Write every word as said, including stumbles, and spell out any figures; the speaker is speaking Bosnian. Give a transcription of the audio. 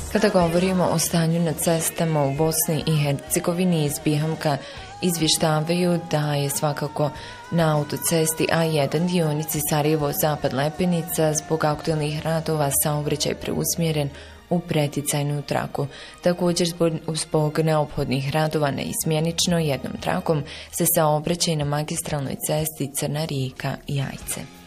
Kada govorimo o stanju na cestama u Bosni i Hercegovini, iz Bihamka izvještavaju da je svakako na autocesti A jedan dionici Sarajevo-Zapad Lepenica zbog aktualnih radova saobraćaj preusmjeren u preticajnu traku. Također zbog, zbog neophodnih radova neizmjenično jednom trakom se saobraćaj na magistralnoj cesti Crna Rijeka-Jajce.